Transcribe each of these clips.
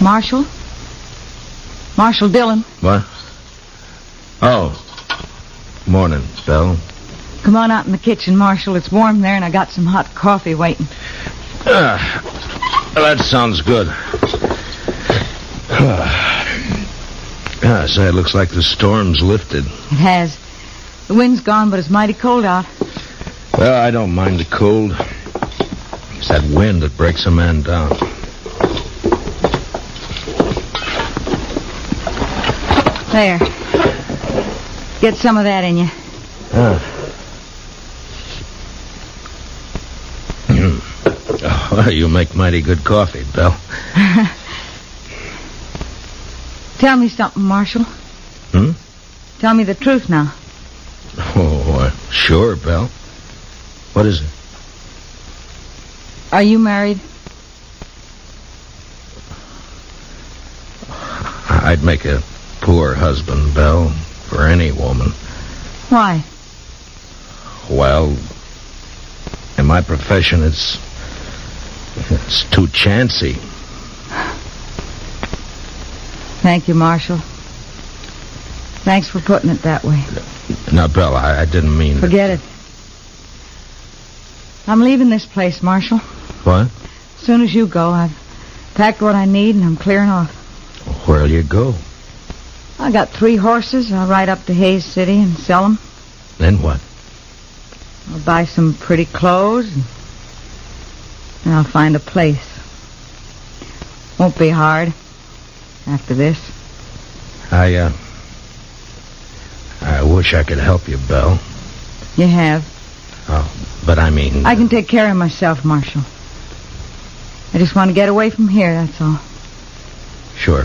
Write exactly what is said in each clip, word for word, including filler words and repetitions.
Marshal? Marshal Dillon. What? Oh. Morning, Belle. Come on out in the kitchen, Marshal. It's warm there, and I got some hot coffee waiting. Ah, that sounds good. Ah, say, it looks like the storm's lifted. It has. The wind's gone, but it's mighty cold out. Well, I don't mind the cold. It's that wind that breaks a man down. There. Get some of that in you. Ah. Oh, you make mighty good coffee, Belle. Tell me something, Marshal. Hmm? Tell me the truth now. Oh, uh, sure, Belle. What is it? Are you married? I'd make a poor husband, Belle, for any woman. Why? Well, in my profession, it's... it's too chancy. Thank you, Marshal. Thanks for putting it that way. Now, Belle, I, I didn't mean... Forget it. I'm leaving this place, Marshal. What? As soon as you go, I've packed what I need and I'm clearing off. Where'll you go? I got three horses. I'll ride up to Hayes City and sell them. Then what? I'll buy some pretty clothes and, and I'll find a place. Won't be hard after this. I, uh... I wish I could help you, Belle. You have. Oh, but I mean... I can take care of myself, Marshal. I just want to get away from here, that's all. Sure.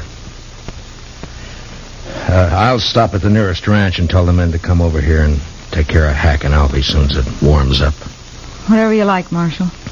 Uh, I'll stop at the nearest ranch and tell the men to come over here and take care of Hack and Alvy as soon as it warms up. Whatever you like, Marshal.